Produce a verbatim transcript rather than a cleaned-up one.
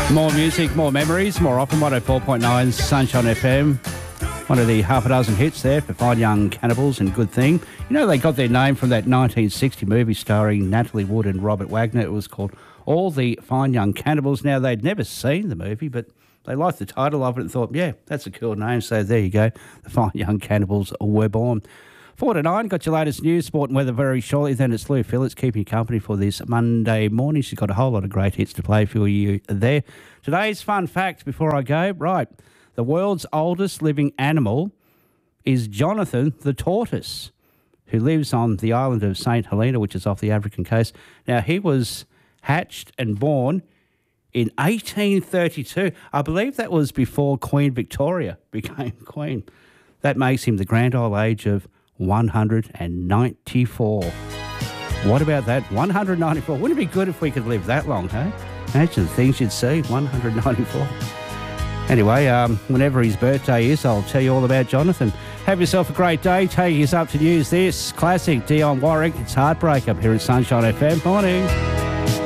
More music, more memories, more often. one oh four point nine Sunshine F M. One of the half a dozen hits there for Fine Young Cannibals and Good Thing. You know, they got their name from that nineteen sixty movie starring Natalie Wood and Robert Wagner. It was called All the Fine Young Cannibals. Now, they'd never seen the movie, but they liked the title of it and thought, yeah, that's a cool name. So there you go. The Fine Young Cannibals were born. Four to nine, got your latest news, sport and weather very shortly. Then it's Lou Phillips keeping you company for this Monday morning. She's got a whole lot of great hits to play for you there. Today's fun fact before I go, right, the world's oldest living animal is Jonathan the tortoise, who lives on the island of Saint Helena, which is off the African coast. Now, he was hatched and born in eighteen thirty-two. I believe that was before Queen Victoria became queen. That makes him the grand old age of one hundred ninety-four. What about that? one hundred ninety-four. Wouldn't it be good if we could live that long, hey? Imagine the things you'd see, one hundred ninety-four. Anyway, um, whenever his birthday is, I'll tell you all about Jonathan. Have yourself a great day. Take us up to news. This classic Dionne Warwick. It's Heartbreak up here at Sunshine F M. Morning.